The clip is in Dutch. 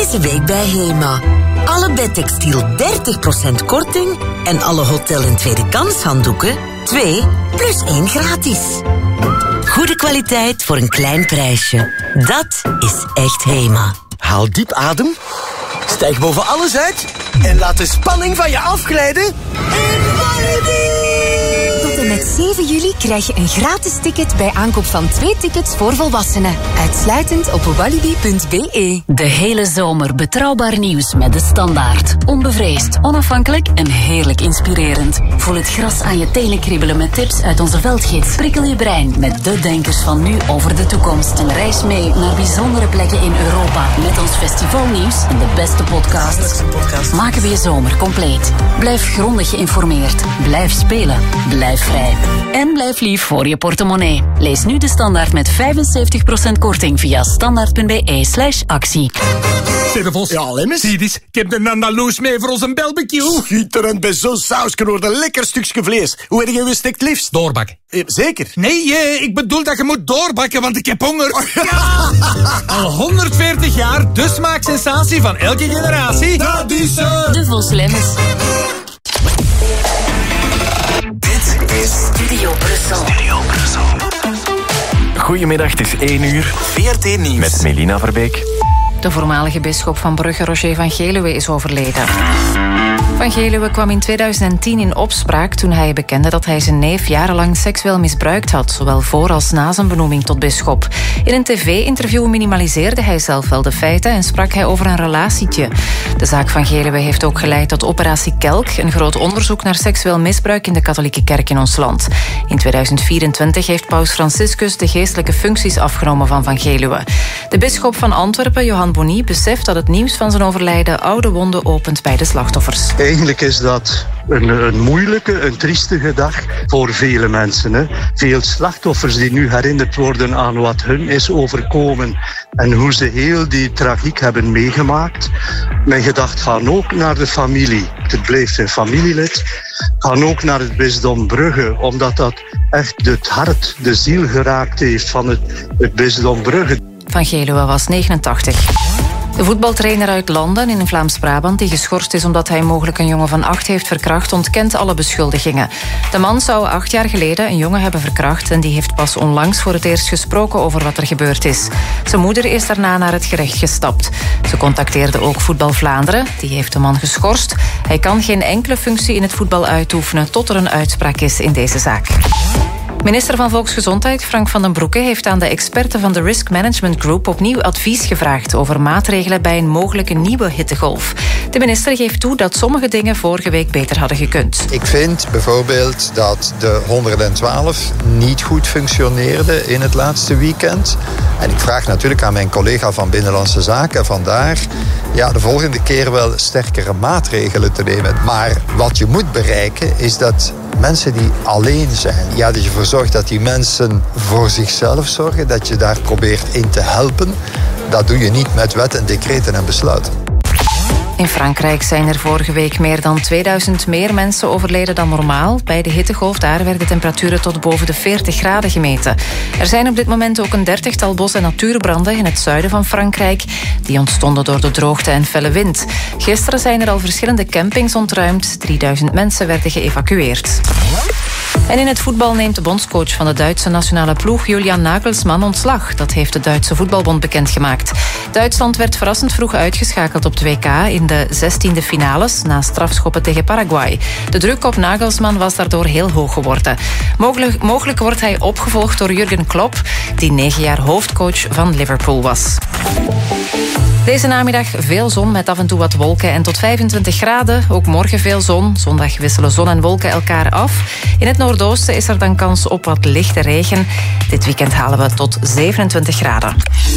Deze week bij HEMA. Alle bedtextiel 30% korting en alle hotel- en tweede kans handdoeken 2 plus 1 gratis. Goede kwaliteit voor een klein prijsje. Dat is echt HEMA. Haal diep adem, stijg boven alles uit en laat de spanning van je afglijden in Walibi. Tot en met 7 juli krijg je een gratis ticket bij aankoop van 2 tickets voor volwassenen. Uitsluitend op walibi.be. De hele zomer betrouwbaar nieuws met De Standaard. Onbevreesd, onafhankelijk en heerlijk inspirerend. Voel het gras aan je tenen kriebelen met tips uit onze veldgids. Prikkel je brein met de denkers van nu over de toekomst. En reis mee naar bijzondere plekken in Europa. Met ons festivalnieuws en de beste podcasts. Maken we je zomer compleet. Blijf grondig geïnformeerd. Blijf spelen. Blijf vrij. En blijf lief voor je portemonnee. Lees nu De Standaard met 75% korting via standaard.be/actie. Zeg Vos. Ja, Lemmens? Zie eens, ik heb de Andaloes mee voor onze barbecue. Schitterend, bij zo'n sausje wordt een lekker stukje vlees. Hoe heb je gestikt liefst? Doorbakken. Zeker? Nee, ik bedoel dat je moet doorbakken, want ik heb honger. Ja! Al 140 jaar, de smaaksensatie van elke generatie. Dat is De Vos Lemmens. Dit is Studio Brussel. Goedemiddag, het is 1 uur. VRT Nieuws. Met Melina Verbeek. De voormalige bisschop van Brugge, Roger van Geluwe, is overleden. Van Geluwe kwam in 2010 in opspraak toen hij bekende dat hij zijn neef jarenlang seksueel misbruikt had, zowel voor als na zijn benoeming tot bisschop. In een tv-interview minimaliseerde hij zelf wel de feiten en sprak hij over een relatietje. De zaak van Geluwe heeft ook geleid tot Operatie Kelk, een groot onderzoek naar seksueel misbruik in de katholieke kerk in ons land. In 2024 heeft paus Franciscus de geestelijke functies afgenomen van Geluwe. De bisschop van Antwerpen, Johan Bonny, beseft dat het nieuws van zijn overlijden oude wonden opent bij de slachtoffers. Eigenlijk is dat een moeilijke, een triestige dag voor vele mensen. Hè. Veel slachtoffers die nu herinnerd worden aan wat hun is overkomen en hoe ze heel die tragiek hebben meegemaakt. Mijn gedachten gaan ook naar de familie. Het blijft een familielid. Gaan ook naar het bisdom Brugge, omdat dat echt het hart, de ziel geraakt heeft van het bisdom Brugge. Van Geluwe was 89. De voetbaltrainer uit Landen in Vlaams-Brabant, die geschorst is omdat hij mogelijk een jongen van 8 heeft verkracht, ontkent alle beschuldigingen. De man zou 8 jaar geleden een jongen hebben verkracht en die heeft pas onlangs voor het eerst gesproken over wat er gebeurd is. Zijn moeder is daarna naar het gerecht gestapt. Ze contacteerde ook Voetbal Vlaanderen. Die heeft de man geschorst. Hij kan geen enkele functie in het voetbal uitoefenen tot er een uitspraak is in deze zaak. Minister van Volksgezondheid Frank van den Broeke heeft aan de experten van de Risk Management Group opnieuw advies gevraagd over maatregelen bij een mogelijke nieuwe hittegolf. De minister geeft toe dat sommige dingen vorige week beter hadden gekund. Ik vind bijvoorbeeld dat de 112 niet goed functioneerde in het laatste weekend. En ik vraag natuurlijk aan mijn collega van Binnenlandse Zaken vandaar de volgende keer wel sterkere maatregelen te nemen. Maar wat je moet bereiken is dat mensen die alleen zijn, dat je ervoor zorgt dat die mensen voor zichzelf zorgen, dat je daar probeert in te helpen. Dat doe je niet met wet en decreten en besluiten. In Frankrijk zijn er vorige week meer dan 2000 meer mensen overleden dan normaal. Bij de hittegolf daar werden temperaturen tot boven de 40 graden gemeten. Er zijn op dit moment ook een 30-tal bos- en natuurbranden in het zuiden van Frankrijk. Die ontstonden door de droogte en felle wind. Gisteren zijn er al verschillende campings ontruimd. 3000 mensen werden geëvacueerd. En in het voetbal neemt de bondscoach van de Duitse nationale ploeg Julian Nagelsmann ontslag. Dat heeft de Duitse voetbalbond bekendgemaakt. Duitsland werd verrassend vroeg uitgeschakeld op het WK in de 16e finales na strafschoppen tegen Paraguay. De druk op Nagelsmann was daardoor heel hoog geworden. Mogelijk wordt hij opgevolgd door Jurgen Klopp, die 9 jaar hoofdcoach van Liverpool was. Deze namiddag veel zon met af en toe wat wolken en tot 25 graden. Ook morgen veel zon. Zondag wisselen zon en wolken elkaar af. In het noordoosten is er dan kans op wat lichte regen. Dit weekend halen we tot 27 graden.